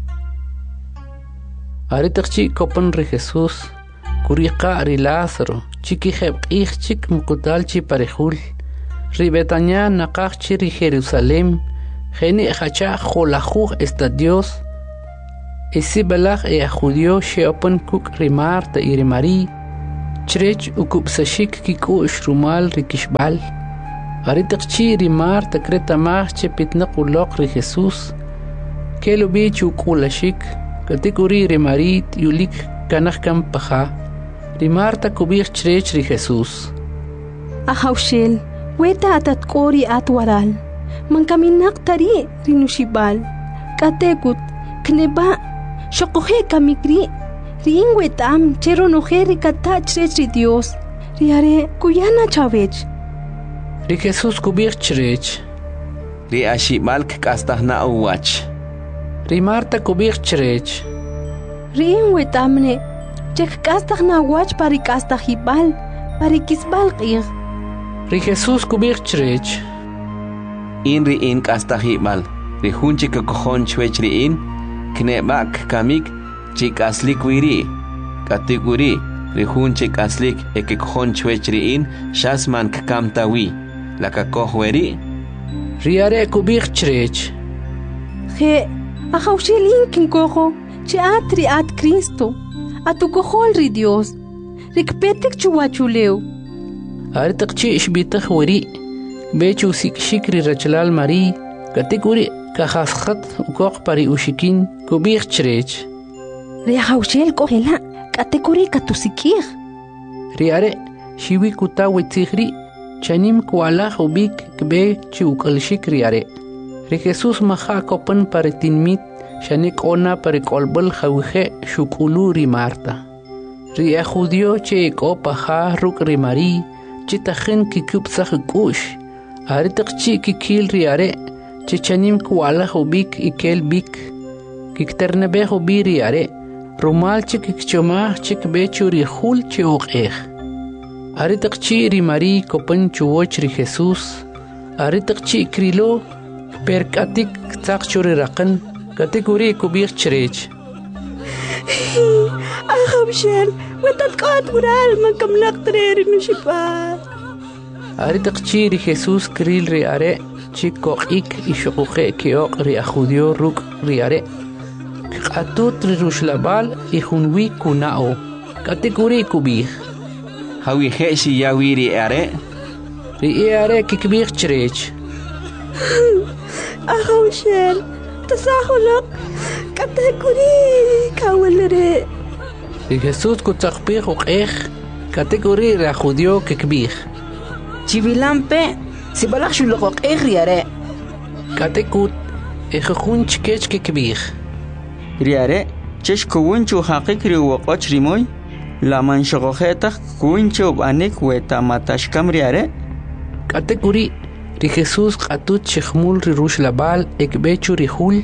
Aritakchi kopan ri Jesús. Kuriqa ri Lázaro. Chiki hebqih chik mukutalchi parejul. Ri Betania naqachchi ri Jerusalem. Geni hacha jolajuj esta Dios. isi balach judío sheopan kuk rimarta y rimari Trech ukupsashik kikush rumal rikishbal. Aritakchi rimarta kreta marche pitnakulok ri Jesús. Kelo bich ukulashik. Katikuri rimarit yulik kanakam paja. Rimarta kubich trech ri Jesús. Ahawshel, weta atatkori atwaral. Mankaminak tari rinushibal. Katekut, kneba, shokohe kamikri. Ring wetam chero nojeri kata chrech Dios. Riare kuyana chavech. Ri Jesús kubich chrech. Ri ashimalk kastahna uwach. Ri Marta kubich chrech. Ring wetamne chek kastahna wach pari kastahibal pari kisbal qir. Ri Jesús kubich chrech. In ri in kastahibal. Ri hunchi kokohon chwech ri in knebak kamik chik aslik wiri katiguri rihun chik aslik ekikjon chwechri in shasman kamtawi la kakohweri riare kubich chrech he ahawshilin kinkoho che atri at Cristo atukojol ri Dios rikpetik chuwachuleu artakchi ishbitah weri bechu sikshikri rachlal mari katiguri kahasqat ukoq pari ushikin kubich chrech Riahawshel kohela katekuri katusikir. Riare shiwi kutawi tigri chanim kuala hubik kbe chiukalshik riare. Ri Jesús maha kopan paritinmit shanik ona parikolbal hawije shukulu ri Marta. Ri judío che kopaha ruk ri Mari chitahin kikupsah kush. Aritakchi kikil riare che chanim kuala hubik ikel bik. Kikternebe hubi riare. Rumal chik choma chik bechuri hul chiok Aritakchi ri Mari kopan chuoch ri Jesús. Aritakchi krilo perkatik takchuri rakan kategori kubich chrech. Ahawshel, wetatkat ural makamlak treri nushipal. Aritakchi ri Jesús kril ri are chikok ik ishokuche keok ri judío ruk ri are. Atut rirushlabal ihunwi kunao kategori kubih hawi heshi yawiri are ri are kikbih chrech ahawshel tasahulok kategori kawalere ri Jesús kutakbih uqeh kategori ra judío kikbih chivilampe sibalach shulok riare katekut ejhun chkech kikbih riare chesh kuwinchu haqiqri waqoch rimoy la manshogojeta kuwinchu banik weta matashkam riare kategori ri Jesús qatut chkhmul ri rushlabal ekbechu rihul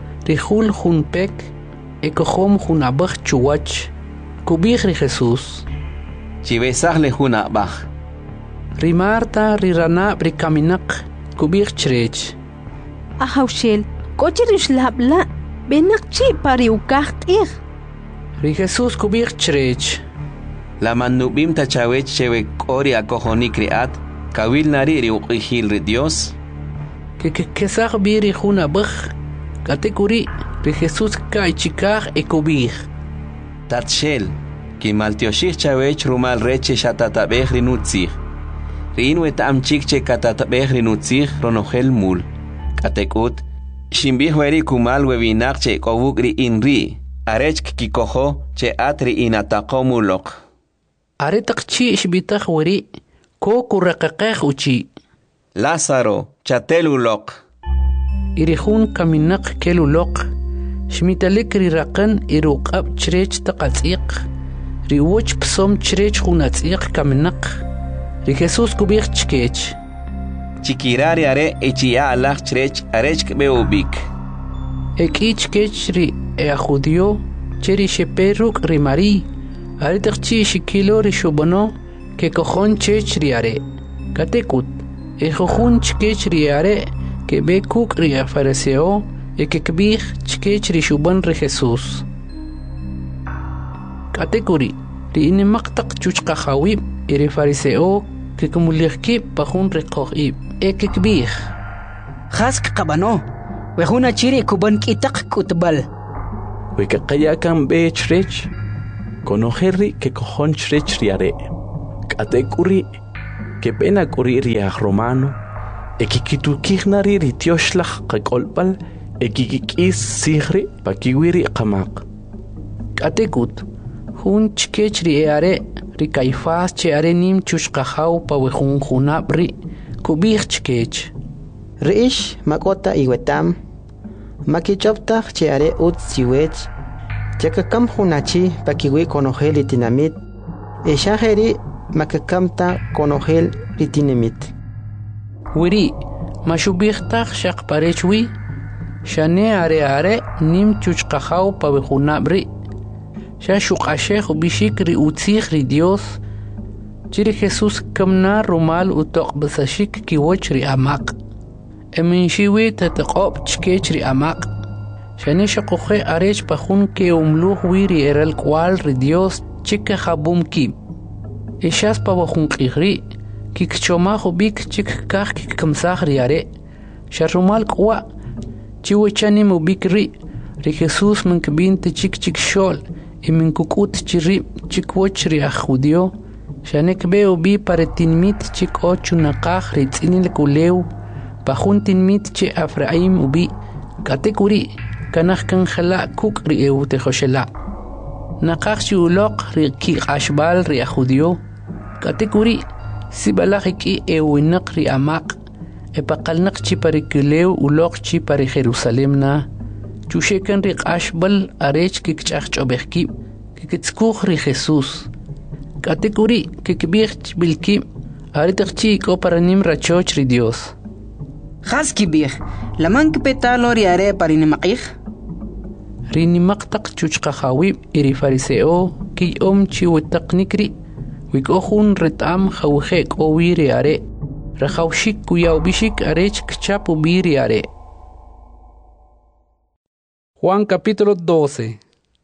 hunpek ekohom hunabach chuwach kubih ri Jesús chibesah le hunabach ri Marta ri rana ri kaminak kubih chrech ahawshel kochi rishlabla benakchi pari ukahtir. Ri Jesús kubich chrech. La manubim tachawech chewe kori akohoni kriat kawil nari ri uqihil ri Dios. Kesach biri huna bach kategori ri Jesús kaichikar ekubich. Tatshel ki maltioshich chawech rumal reche shatatabech ri nutzich. Rin wetam chikche katatabech ri nutzich ronohel mul. Katekut Shimbih weri kumal webinak che kowukri inri arech kikoho che atri inatakomulok Aretakchi ishbitah weri ko kurakakeh uchi Lázaro chatelulok Irihun kaminak kelulok Shmitalik rirakan iruqab chrech taqatsiq Riwoch psom chrech hunatsiq kaminak Ri Jesús kubich chkech Chikirari are echia alach chrech arech beubik. Ekich kechri judío cheri sheperuk ri Mari. Aritakchi shikilo ri shubono ke kojon chechri are. Katekut ejojun chkechri are ke bekuk ri fariseo ekekbih chkechri shubon ri Jesús. Katekuri ri inimaqtaq chuchqa hawib iri fariseo ke kumulihki pahun ri qohib. ekekbih Khask qabano wehuna chiri kuban kitak kutbal Wekaqaya kan be chrech. Conojerri que cojon chrech riare. Katekuri que pena kuri riach romano. Ekikitukijnari ritioslach kakolpal. Ekikikis sigri pakiwiri qamaq. Katekut. Hun chkech riare. Rikaifas che are nim chushqajaw pa wejun junabri. Kubich chkech. Riish makota iwetam. Makichoptach che are utsiwech. Chakakam hunachi pakiwi konogel itinamit. Eshaheri makakamta konogel itinamit. Wiri, mashubichtach shaqparechwi. Shane are nim chushqajaw pa wejunabri. Shashuqashe bishik ri utzich ri Dios. Chiri Jesús kamna rumal utoq basashik kiwoch ri amaq. Eminchiwi tataqob chkech ri amaq. Shane shaqoje arech pajun ke umluh wiri eral kwal ri Dios chika jabum ki. Eshas pa wajun qigri kikchoma bik chik kah kikkamsaj ri are. Sharumal kwa chiwechani mubik ri Jesús mankbinte chik shol. Min kukut chiri chikwoch ri ajudio shanek beo bi paretinmit chik ochu naqaj ri tsinil kulew pajuntinmit che Afraim ubi katekuri kanaj kan khala kuk ri eute khoshela naqaj chuloq ri ki ashbal ri ajudio katekuri sibalaj ki ewinaq ri amaq epaqalnaq chi parikulew uloq chi pari Jerusalem na Chushekan ri ashbal arech kikchachobeki kikitskuj ri Jesús. Katekuri kikbich bilki aritachchi ko paranim rachoch ri Dios. Haskibih, laman kpetalo ri are parinimaqih. Ri nimaqtaq chuchqajawi iri fariseo ki chi wetaqnikri wikohun retam khawje ko wiri are. Rajawshik kuyaw bishik arech kchapu biri are. Juan capítulo 12.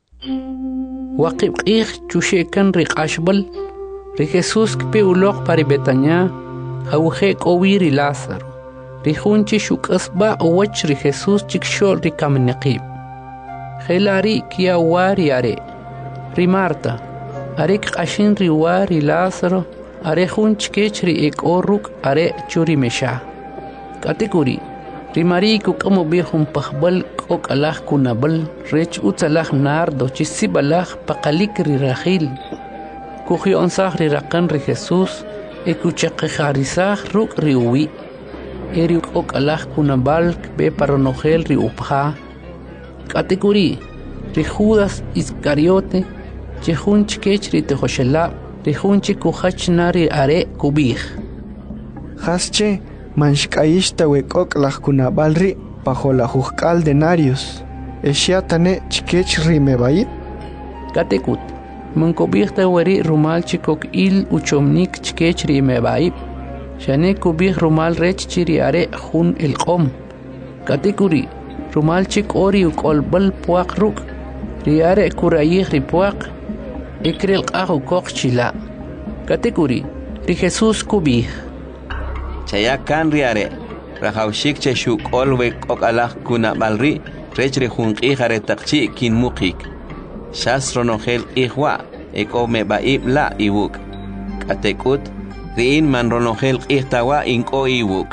Waqib chushekan ri ashbal ri Jesús kpe uloq pari Betania hawje kowiri Lázaro ri junchi shukasba owach ri Jesús chikshol ri kamnaqib khelari kia wari are ri Marta are qashin ri wari Lázaro are junch kech ri ekoruk are churi mesha kategori Rimariku como bihum pahbal ok alah kunabal rech utsalah nardo chisibalah pakalik ri rahil kuhi onsah ri rakan ri Jesús ekuchaqejarisah ruk ri uwi eri ok alah kunabal be paronogel ri upha kategori ri Judas Iscariote chehunch kech ri tejoshela ri hunchi kuhachnari are kubih Hasche Manshkaishta wekok kunabal bajo la juzcal denarios. Eshiatane chikech rimebai. Katekut. Mankobihta weri rumal chikok il uchomnik chikech rimebai. Shane kubih rumal rech chiriare jun el qom. Katekuri. Rumal chik ori ukolbal puak ruk. Riare kurayih ripuak. Ikril qahu kok chila. Katekuri. Ri Jesús kubih. Chayakan riare rajawshik che shuk olwe ok alah kuna balri rechre junqi jare taqchi kin muqik shasro nogel ihwa ekome baib la iwuk katekut rin man ronogel ihtawa inko iwuk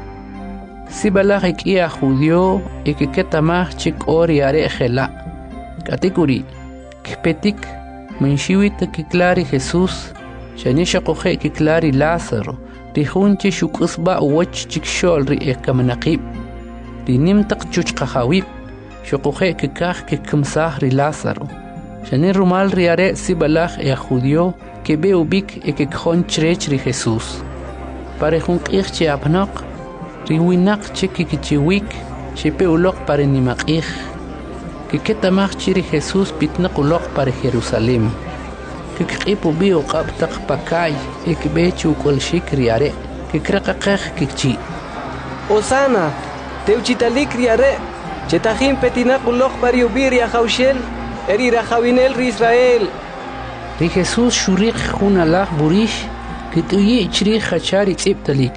sibalaj ikia judio ikiketamaj chik oriare jela katekuri kpetik menshiwit kiklari Jesús shanisha qoje kiklari Lázaro Rihunchi shukasba wach chikshol ri ekamnaqib. Ri nimtaq chuchqajawib. Shukuje kikaj kikamsah ri Lázaro. Shane rumal riare sibalaj judio que veo bik ekekjon chrech ri Jesús. Parejun qich apnaq. Ri winaq chikikichiwik. Shepe ulok pare nimaqij. Kiketamaj chiri Jesús pitnaq ulok pare Jerusalem. Kikipu bio qabtaq pakay ekbechu kol shikriare kikraqaqaj kikchi Osana teuchitalik riare chetajin petinaq uloq pariubiri ajawshel eri rajawinel ri Israel ri Jesús shuriq junalaj burish kituyi chri khachari tsiptalik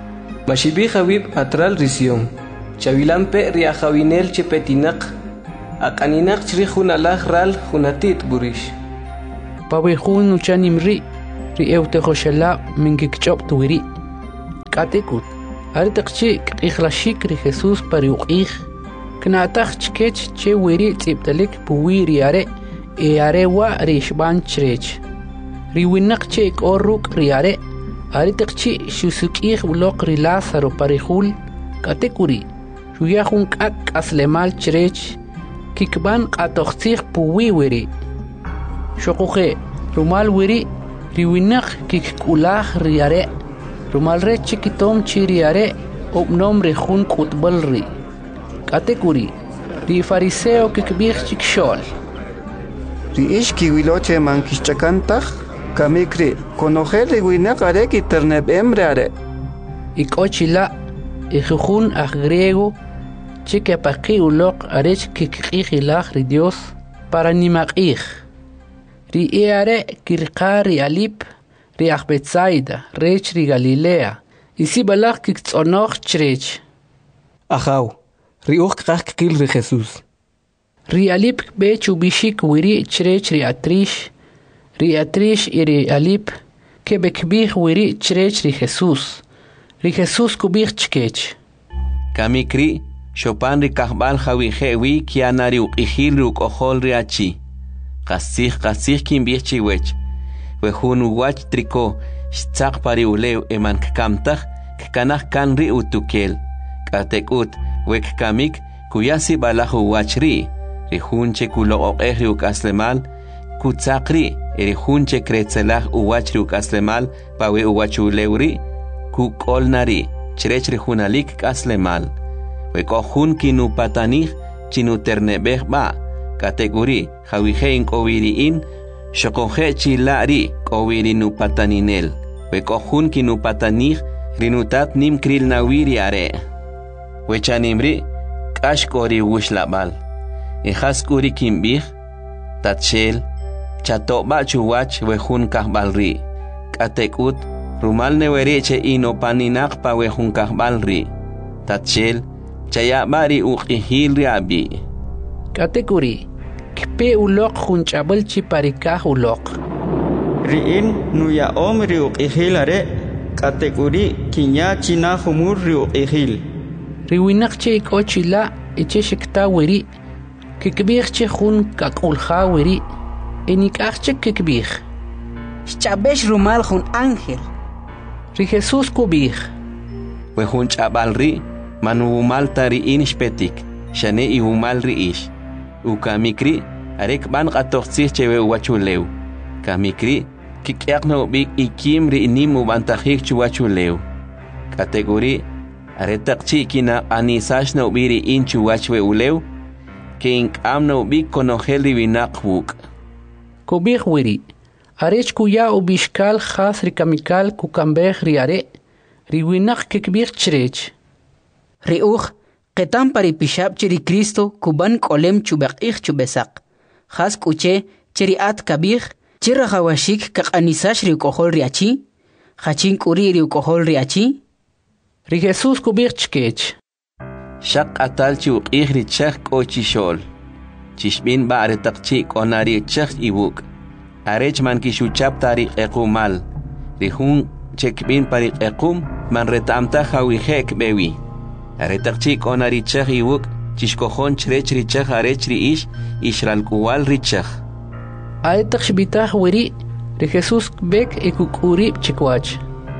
Mashibi jawib atral risión chavilampe ri ajawinel chepetinaq aqaninaq chri junalaj ral junatit burish pawejun uchanimri ri eutejoshala minkikchop tuwiri katekut artaqchi qixlashik ri Jesús pariuqij knataj chkech che wiri tsiptalik puwiri are e arewa rishban chrech riwinaq che korruk riare aritaqchi shusukij uloq ri Lázaro parijul katekuri shuyajun k'ak aslemal chrech kikban qatoqtsij puwiwiri shoquje rumal wiri riwinaq kikkulaj riare rumal re chikitom chiriare obnom ri jun qutbal ri katekuri ri fariseo kikbij chikshol ri ishki wiloche mankishchakantaj kamikri konojel ri winaq are kiterneb emre ikochila ijujun aj griego chikapaqi uloq arech kikqijilaj ri Dios para nimaqij ri eare kirqari alip ri aj Betsaida rech ri Galilea isi balaj kiktzonoj chrech ajaw ri uq qaq qil ri Jesús ri alip be chubishik wiri chrech ri atrish iri alip ke bekbij wiri chrech ri Jesús kubij chkech kamikri shopan ri kahbal jawijewi kianari uqijil ri uqojol ri achi qasij kinbij chiwech wejun uwach triko xtzaq pari ulew eman kkamtaj kkanaj kan ri utukel katekut wek kamik kuyasi balaj uwach ri jun che kuloqoqej ri uk'aslemal kutzaq ri ri jun che kretzelaj uwach ri uk'aslemal pawi uwach ulew ri kuk'olnari chrech ri junalik k'aslemal wek'o jun kinupatanij chinuternebej b'a kategori jawije ink'owiri'in xoqoje chila'ri k'owiri nupataninel wek'o jun kinupatanij rinutat nim kril nawiri are wechanimri k'ax k'ori wuxlab'al ijas k'uri kinb'ij tatxel chato'b'a chuwach wejun kajb'al ri k'atek'ut rumal neweri che inopaninaq pa wejun kajb'al ri tatxel chayab'a ri uq'ijil ri ab'i katekuri kpe uloq junch'ab'al chi parikaj uloq ri'in nuya'om ri uq'ijil are katekuri kinya china jumur ri uq'ijil riwinaq che ik'ochila iche shikta wiri kikbij che jun kak'ulja wiri enik'aj che kikbij xch'abex rumal jun ángel ri Jesús kubij wejun ch'ab'al ri manuwumal ta ri'in xpetik xane iwumal ri'ix ukamikri arek ban qatoqtzij chewe uwachulew kamikri kik'yaq nob'ik ikim ri'nim ubantajik chuwachulew kategori aretaqchi kina anisax nob'i ri'in chuwachwe ulew ke ink'am nob'ik konojel riwinaq wuk' kubij wiri arech kuya ubixkal jas rikamikal kukambej riare riwinaq kikbij chrech ri uj qetam pari pixab chiri Cristo kuban k'olem chubaq'ij chubesaq jas k'uche chiri at kabij chirajawashik kaq'anisax ri uk'ojol ri achi jachin k'uri ri uk'ojol ri achi ri Jesús kubij chkech xaq q'atal chi uq'ij ri chej k'o chixol chixb'in b'a aretaqchi k'onari chej iwuk' arech man kixuchab ta ri q'equmal ri jun chekb'in pa ri q'equm man reta'amtaj jawije kb'ewi aretaqchi k'onari chej iwuk' chixkojon chrech ri chej arech ri ixralk'uwal ri chej aretaq xbitaj wiri ri Jesús bek ikuk'urib chikwach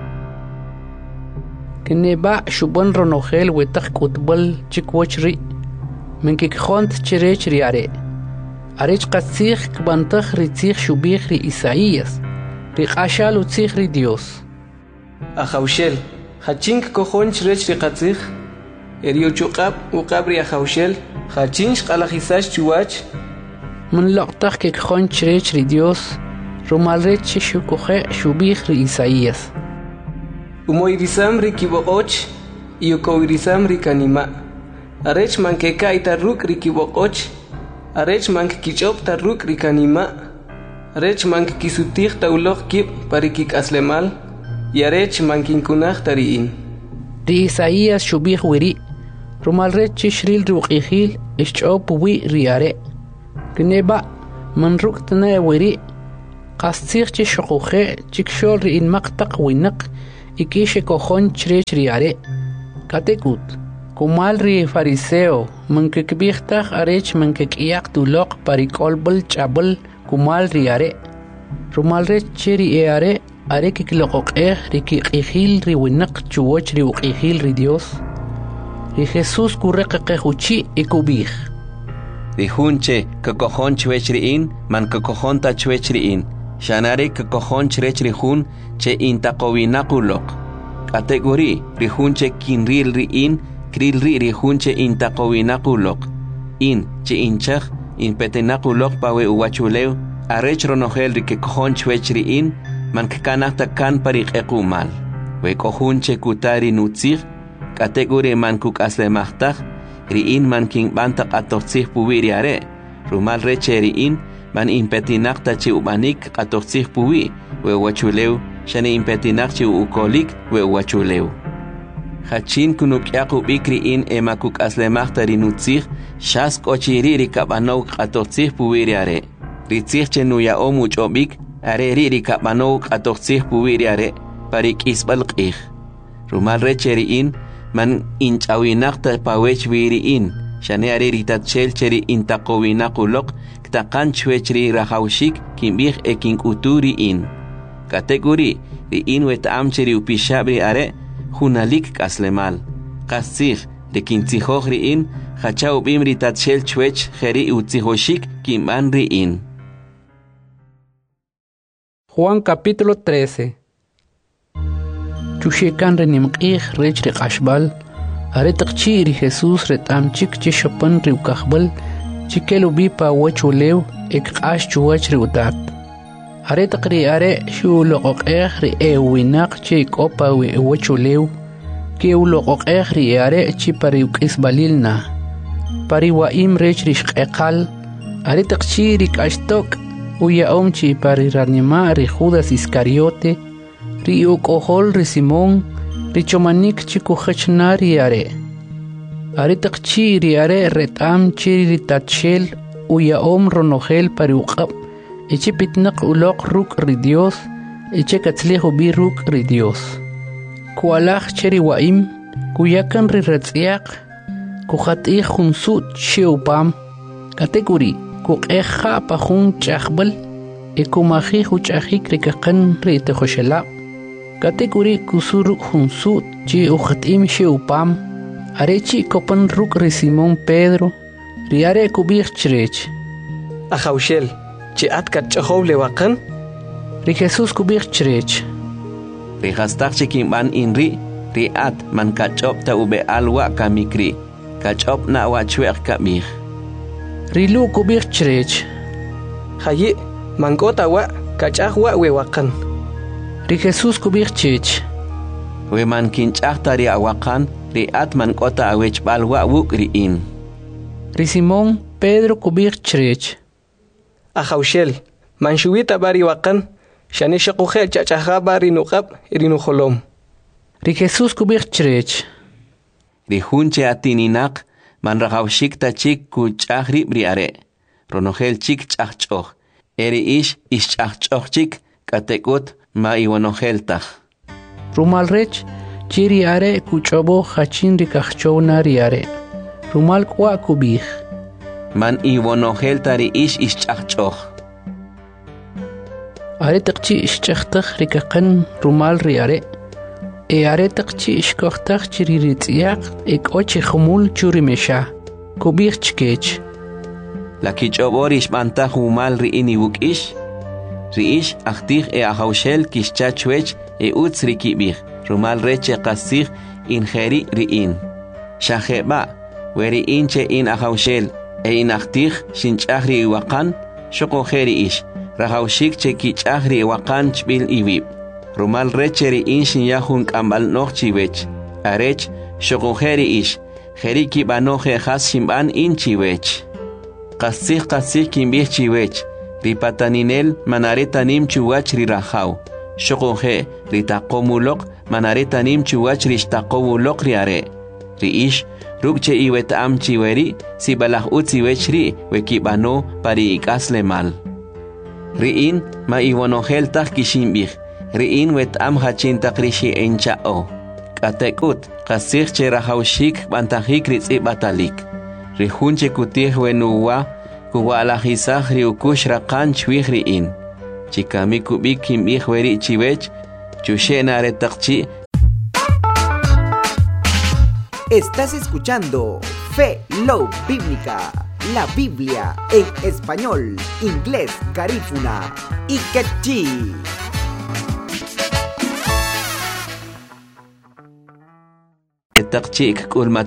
kineba xub'an ronojel wetaq k'utb'al chikwoch ri minkikjont chrech ri are arech qatzij kb'antaj ri tzij xub'ij ri Isaías ri q'axal utzij ri Dios ajawxel jachin kkojon chrech ri qatzij eriochuqab uqab ri ajawxel jachin xq'alajisax chuwach minloqtaj kikjon chrech ri Dios rumal rech xukuje xub'ij ri Isaías umoirisam ri kiboq'och y ukowirisam ri kanima arech mankekay ta ruk' ri kiboq'och arech mankikich'ob ta ruk' ri kanima arech mankikisutij ta uloq kib' pari kik'aslemal y arech mankinkunaj ta ri'in ri Isaías xub'ij wiri rumal re chishril ruqihil ishcho puwi riare kneba man ruktna wiri qastir chishuqhe chikshol ri in maqtaq winaq ikishe kojon chrech riare katekut kumal ri fariseo man kekbixtaq arech man kekyaq tuloq parikolbul chabul kumal riare rumal re chiri eare are kikloqoqeh ri kiqihil ri winaq chuoch ri uqihil ri Dios ri Jesus kurreqeqe huchi ikubih ri hunche kojon chwech ri in man kojon ta chwech ri in shanare kojon chrech ri hun che intaqowinaquloq kategori ri hunche kinril ri in kril ri hunche intaqowinaquloq in che inchaq in petenaquloq pawe uwachuleu arech ronogel ri kojon chwech ri in man kanata kan pariqequmal we kohunche kutari nutzig kategori man kukaslemaqtaq ri in man kin bantaq atortzig puwiriare rumal reche ri in man impetinaqta chi ubanik atortzig puwi we wachuleu shane impetinaq chi ukolik we wachuleu hachin kunukyaqu bikri in ema kukaslemaqta ri nutzig shas kochiri ri kabano atortzig puwiriare ri tzig che nuya omuchobik are ri kabano atortzig puwiriare parik isbal qih rumal reche ri in man inchawinaqta pawech wiri in shane are ritatchel cheri intaqowinaquloq ktaqan chwechri rahawshik kimbih ekin uturi in kategori ri in wetam cheri upishabri are hunalik kaslemal qasig de kintzihoj ri in hachau bim ritatchel chwech jeri utzihoshik kimban ri in. Juan capítulo 13. Chushekan renimqih rech ri qashbal are taqchi ri Jesus retam chik chishopan ri ukahbal chikelu bipa wachulew ek qash chuwach ri utat are taqri are shu loqoqeh ri ewinaq chik opa wi wachulew ke uloqoqeh ri are chi pari ukisbalilna pari waim rech ri shqeqal are taqchi ri qashtok uya omchi pari ranima ri Judas Iscariote ri ukohol ri Simón ri chomanik chiku khachnari are taqchi ri are retam chiri ri tatshel uya om ronogel pari uqab eche pitnaq uloq ruk ri Dios eche katzlejo bi ruk ri Dios kualaj cheri waim kuyakan ri retziyaq kukhati khunsut cheupam kategori kuqeja pajun chaqbal ekumaji huchajik ri kaqan ri tejoshela kategori kusur hunsut chi ukhatim cheupam arechi kopan ruk ri Simón Pedro ri are kubich chrech ajaushel chi atkat chahowle waqan ri Jesus kubich chrech ri hastaq chikimban inri ri at man kachop ta ube alwa kamikri kachop na wa chweq kamih ri lu kubich chrech hayi mangota wa kachahwa we waqan ri Jesus kubich chech we man kinchaqta ri awaqan ri at man kota awech balwa wuk ri in ri Simón Pedro kubich chrech ajaushel man shuwita bari waqan shane shaqujel chachaja bari nuqab ri nuholom ri Jesus kubich chrech ri hunche atininaq man raqawshik ta chik ku ch'ajri bri are ronogel chik ch'ajch'oj eri ish ch'ajch'oj chik katekut ma iwanogel taj rumal rech chiri are kuchobo hachin ri kachchowna ri are rumal kwa kubih man iwanogel tari ish ch'ajch'oj are taqchi ch'ajtaj ri kaqan rumal ri are are taqchi ishkohtaj chiri ri tziyaq ochi khumul churi mesha kubih chkech la kichobor ishbanta humal ri ini wukish ri ish achtij ahaushel kishcha chwech utz ri kibih rumal reche qasig injeri ri in shaheba weri inche in ahaushel in achtij shinchahri waqan shokojeri ish rahaushik che kichahri waqan chbil iwib rumal reche ri in shinyahun kambal nochchiwech arech shokojeri ish jeri kibanoje has shimban in chiwech qasig kimbih chiwech ri pataninel manareta nim chuwach ri rahaw shokoje ri taqomuloq manareta nim chuwach ri shtaqowuloq ri are ri ish rukche iwet am chiweri si balah utsi wechri wekibano pari ikasle mal. Riin ma iwonogel tak kishimbih, riin wet am hachintak rishi enchao. Katekut kasich cherahaushik bantahik ritzi batalik. Rihunche kutih wenuwa kuwalajisah riukush rakan chwih riin. Chikami kubik kimbih weri chiwech, chushena retakchi. Estás escuchando Fe Love Bíblica, la Biblia en español, inglés, garífuna y quechí. Etakchik kulmat